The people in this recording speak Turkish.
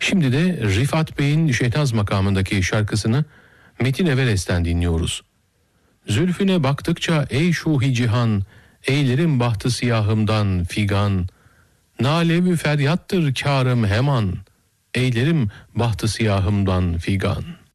Şimdi de Rifat Bey'in Şehnaz makamındaki şarkısını Metin Everest'ten dinliyoruz. Zülfüne baktıkça ey şuhi cihan, eylerim bahtı siyahımdan figan. Nale-vü feryattır kârım heman, eylerim bahtı siyahımdan figan.